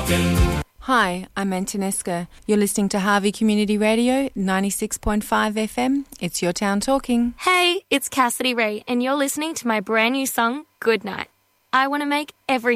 Hi, I'm Antonesca. You're listening to Harvey Community Radio, 96.5 FM. It's your town talking. Hey, it's Cassidy Ray, and you're listening to my brand new song, Good Night. I want to make every